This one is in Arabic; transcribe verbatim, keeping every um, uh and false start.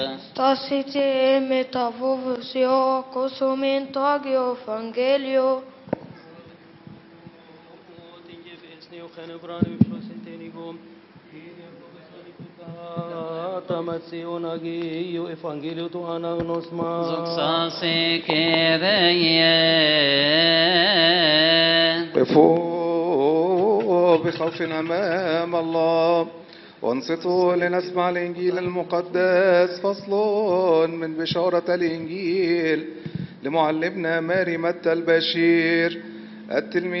Tacite metavovusio cosumintagio evangelio. قفوا بخوف أمام الله وانصتوا لنسمع الإنجيل المقدس. فصل من بشارة الإنجيل لمعلمنا ماري متى البشير التلميذ